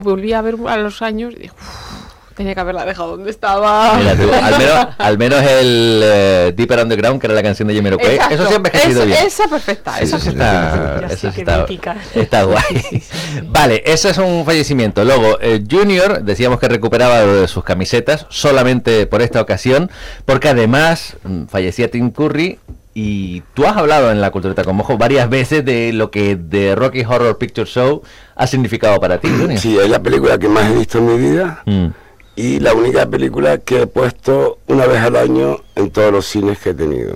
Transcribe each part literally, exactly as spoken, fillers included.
volví a ver a los años y dije, uff, tenía que haberla dejado donde estaba. Mira tú, al menos, al menos el uh, Deeper Underground, que era la canción de Jamiroquai, eso sí ha envejecido bien. Esa perfecta, sí, esa eso perfecta. Está, eso sí está, mítica. está guay. Vale, eso es un fallecimiento. Luego, eh, Junior, decíamos que recuperaba lo de sus camisetas, solamente por esta ocasión, porque además mm, fallecía Tim Curry. Y tú has hablado en La Cultureta con Mojo varias veces de lo que The Rocky Horror Picture Show ha significado para ti, Junior. Sí, es la película que más he visto en mi vida mm. y la única película que he puesto una vez al año en todos los cines que he tenido.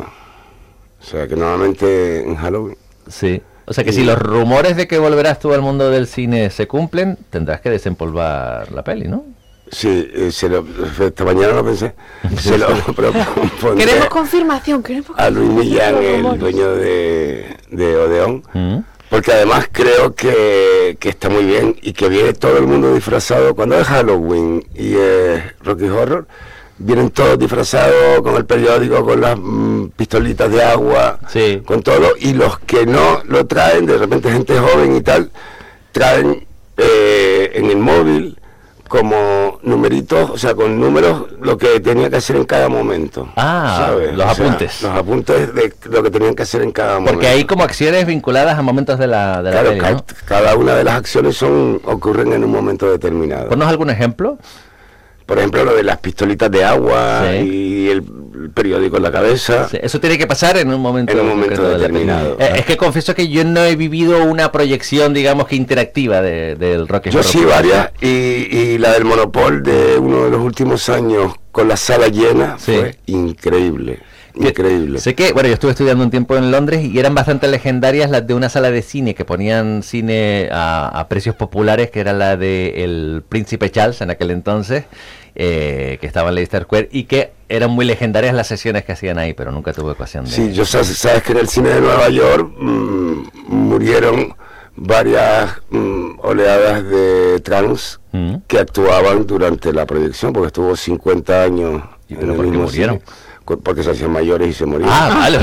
O sea, que normalmente en Halloween. Sí, o sea que y... si los rumores de que volverás tú al mundo del cine se cumplen, tendrás que desempolvar la peli, ¿no? Sí, eh, se lo, esta mañana lo pensé. Se lo propondré. Queremos confirmación, queremos confirmación. A Luis Millán, el dueño de, de Odeón, ¿Mm? Porque además creo que, que está muy bien y que viene todo el mundo disfrazado. Cuando es Halloween y es Rocky Horror, vienen todos disfrazados con el periódico, con las mm, pistolitas de agua, sí. con todo. Y los que no lo traen, de repente gente joven y tal, traen eh, en el móvil como numeritos, o sea, con números, lo que tenía que hacer en cada momento. Ah, ¿sabes? los o apuntes. Sea, los apuntes de lo que tenían que hacer en cada momento. Porque hay como acciones vinculadas a momentos de la, de claro, la peli, ca ¿no? Cada una de las acciones son ocurren en un momento determinado. ¿Ponnos algún ejemplo? Por ejemplo, lo de las pistolitas de agua, sí. y el, el periódico en la cabeza. Sí, eso tiene que pasar en un momento, en un momento determinado. De eh, es que confieso que yo no he vivido una proyección, digamos que interactiva de, del Rocky Yo Horror. Sí, varias, y, y la del Monopol de uno de los últimos años con la sala llena, sí. Fue increíble. Increíble. Sé que, bueno, yo estuve estudiando un tiempo en Londres y eran bastante legendarias las de una sala de cine que ponían cine a, a precios populares, que era la de El Príncipe Charles en aquel entonces, eh, que estaba en Leicester Square, y que eran muy legendarias las sesiones que hacían ahí, pero nunca tuve ocasión de... Sí, yo sabes, sabes que en el cine de Nueva York mmm, murieron varias mmm, oleadas de trans ¿Mm? Que actuaban durante la proyección, porque estuvo cincuenta años ¿Y pero por qué murieron? Cine. Porque se hacían mayores y se morían. Ah, vale.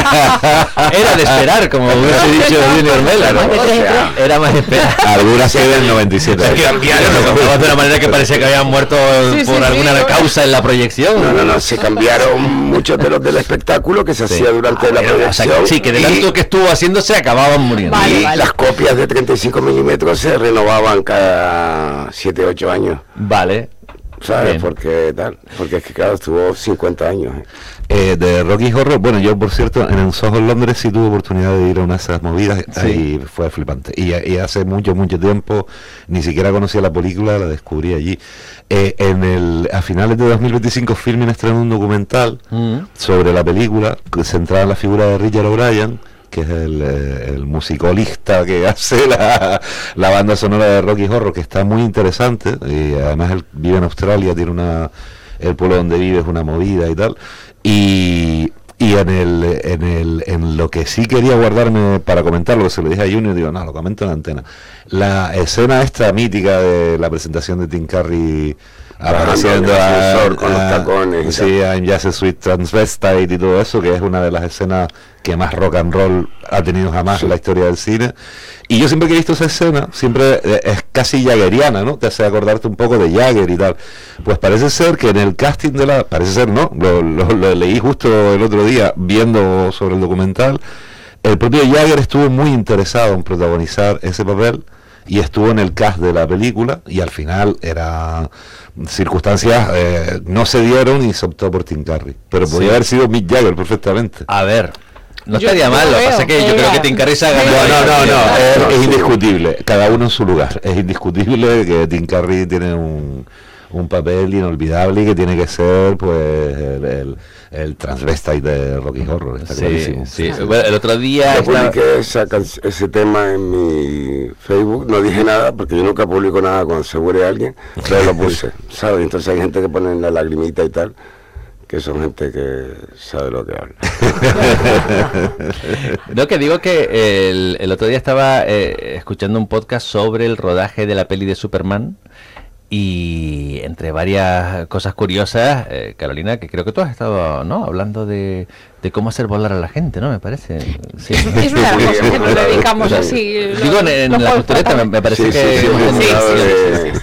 Era de esperar, como hubiese dicho Junior Mela, ¿no? O sea, era más de esperar. Algunas se del noventa y siete. Es que cambiaron, lo de una manera que parecía que habían muerto sí, por sí, alguna sí, causa ¿no? en la proyección. No, no, no, se cambiaron muchos de los del espectáculo que se sí. hacía durante ah, la bueno, proyección. O sea, sí, que de tanto y, que estuvo haciéndose acababan muriendo. Vale, y vale. Las copias de treinta y cinco milímetros se renovaban cada siete, ocho años. Vale. ¿Sabes? Bien. Porque tal, porque es que claro, estuvo cincuenta años. ¿eh? Eh, de Rocky Horror, bueno, yo por cierto en el Soho en Londres sí tuve oportunidad de ir a una de esas movidas sí. y fue flipante. Y, y hace mucho, mucho tiempo ni siquiera conocía la película, la descubrí allí. Eh, en el a finales de dos mil veinticinco Filmin estrenó un documental mm. sobre la película, centrada en la figura de Richard O'Brien, que es el, el musicolista que hace la, la banda sonora de Rocky Horror, que está muy interesante, y además él vive en Australia, tiene una, el pueblo donde vive es una movida y tal, y, y en el, en el, en lo que sí quería guardarme para comentar, lo que se lo dije a Junior, digo, no, lo comento en la antena, la escena esta mítica de la presentación de Tim Curry apareciendo a, a, con los tacones, sí, a I'm Just a Sweet Transvestite y todo eso, que es una de las escenas que más rock and roll ha tenido jamás sí. en la historia del cine. Y yo siempre que he visto esa escena, siempre es casi jaggeriana, ¿no? Te hace acordarte un poco de Jagger y tal. Pues parece ser que en el casting de la... Parece ser, ¿no? Lo, lo, lo leí justo el otro día viendo sobre el documental. El propio Jagger estuvo muy interesado en protagonizar ese papel y estuvo en el cast de la película, y al final era circunstancias eh, no se dieron y se optó por Tim Curry, pero podía sí. haber sido Mick Jagger perfectamente. A ver, no yo estaría mal, lo que pasa es que yo creo que Tim Curry se ha ganado. No, no, no, no, es, no, es sí. indiscutible, cada uno en su lugar, es indiscutible que Tim Curry tiene un un papel inolvidable y que tiene que ser pues el, el, el transvestite de Rocky Horror, está sí, clarísimo. Sí. Bueno, el otro día yo publiqué esa, ese tema en mi Facebook, no dije nada porque yo nunca publico nada cuando se muere alguien, pero lo puse, ¿sabes? Entonces hay gente que pone la lagrimita y tal, que son gente que sabe lo que habla. No, que digo que el, el otro día estaba eh, escuchando un podcast sobre el rodaje de la peli de Superman. Y entre varias cosas curiosas, eh, Carolina, que creo que tú has estado, ¿no?, hablando de, de cómo hacer volar a la gente, ¿no? Me parece. Sí. Es una de las cosas que nos dedicamos así. Digo, en, en la cultureta me, me parece sí, que... sí, sí, hemos hemos tenido- hablado sí, de- sí, sí.